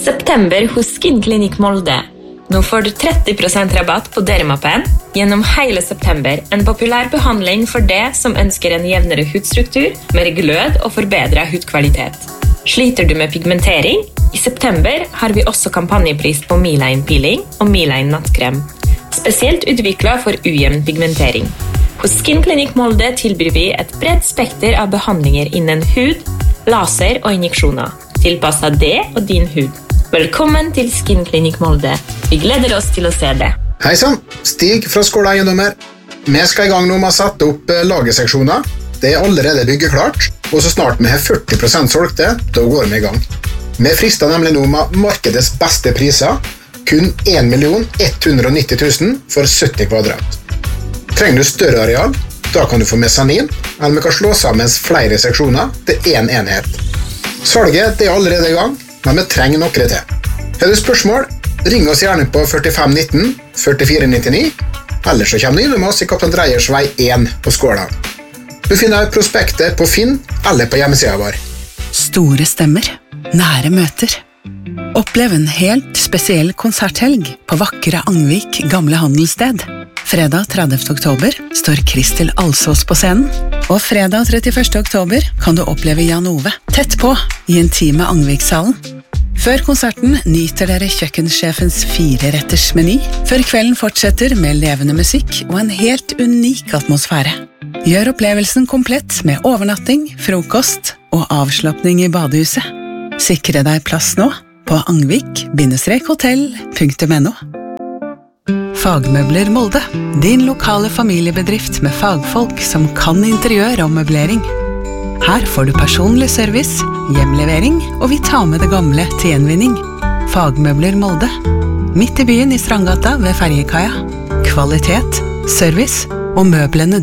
September hos Skinklinikk Molde. Nå får du 30% rabatt på Dermapen gjennom hele september. En populær behandling for det som ønsker en jevnere hudstruktur, mer glød og forbedret hudkvalitet. Sliter du med pigmentering? I september har vi også kampanjepris på Miline Peeling og Miline Nattkrem. Spesielt utviklet for ujevn pigmentering. Hos Skinklinikk Molde tilbyr vi et bredt spekter av behandlinger innen hud, laser og injeksjoner, tilpasset det og din hud. Velkommen til Skinklinikk Molde. Vi gleder oss til å se det. Hei sann, Stig fra Skåla Eiendommer. Vi skal i gang nå med å sette opp lagerseksjoner. Det er allerede byggeklart, og så snart vi har 40% solgte, da går vi i gang. Vi frister nemlig nå med markedets beste priser, kun 1 190 000 for 70 kvadrat. Trenger du større areal, da kan du få mesanin, eller vi kan slå sammen flere seksjoner til en enhet. Salget er allerede i gang, men vi trenger noe til. Har du spørsmål, ring oss gjerne på 4519 4499, eller så kommer du inn med oss i Kaptein Dreyers vei 1 på Skåla. Du finner prospektet på Finn eller på hjemmesiden vår. Store stemmer, nære møter. Opplev en helt spesiell konserthelg på vakre Angvik gamle handelssted. Fredag 30. oktober står Kristel Alsås på scenen, og fredag 31. oktober kan du oppleve Jan Ove tett på i intime Angvikshallen. Før konserten nyter dere kjøkkensjefens 4-retters meny, før kvelden fortsetter med levende musikk og en helt unik atmosfære. Gjør opplevelsen komplett med overnatting, frokost og avslappning i badehuset. Sikre deg plass nå på angvik-hotell.no. Fagmøbler Molde, din lokale familiebedrift med fagfolk som kan interiør og møblering. Her får du personlig service, hjemlevering, og vi tar med det gamle til gjenvinning. Fagmøbler Molde, midt i byen i Strandgata ved Ferjekaia. Kvalitet, service og møblene